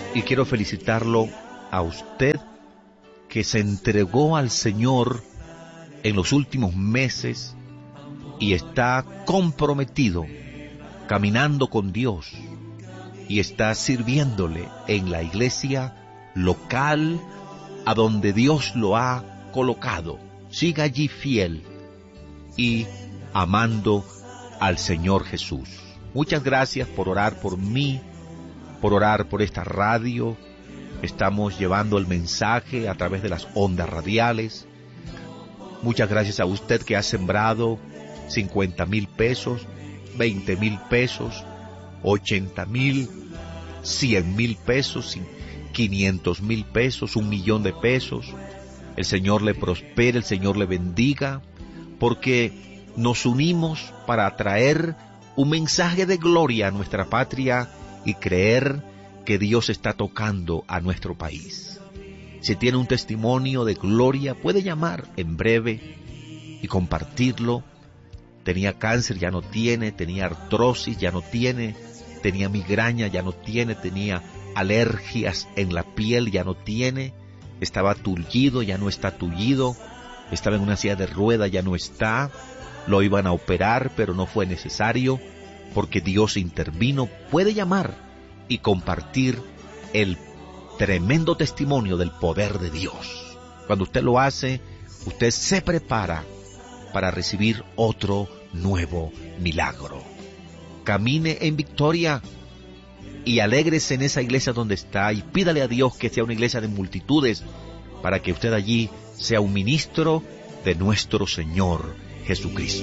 y quiero felicitarlo a usted que se entregó al Señor en los últimos meses y está comprometido, caminando con Dios, y está sirviéndole en la iglesia local a donde Dios lo ha colocado. Siga allí fiel y amando al Señor Jesús. Muchas gracias por orar por mí, por orar por esta radio. Estamos llevando el mensaje a través de las ondas radiales. Muchas gracias a usted que ha sembrado 50,000 pesos, 20,000 pesos, 80,000, 100,000 pesos, 500,000 pesos, 1,000,000 de pesos. El Señor le prospere, el Señor le bendiga, porque nos unimos para traer un mensaje de gloria a nuestra patria y creer que Dios está tocando a nuestro país. Si tiene un testimonio de gloria, puede llamar en breve y compartirlo. Tenía cáncer, ya no tiene; tenía artrosis, ya no tiene; tenía migraña, ya no tiene; tenía alergias en la piel, ya no tiene; estaba tullido, ya no está tullido; estaba en una silla de ruedas, ya no está; lo iban a operar, pero no fue necesario, porque Dios intervino. Puede llamar y compartir el tremendo testimonio del poder de Dios. Cuando usted lo hace, usted se prepara para recibir otro nuevo milagro. Camine en victoria y alégrese en esa iglesia donde está, y pídale a Dios que sea una iglesia de multitudes, para que usted allí sea un ministro de nuestro Señor Jesucristo.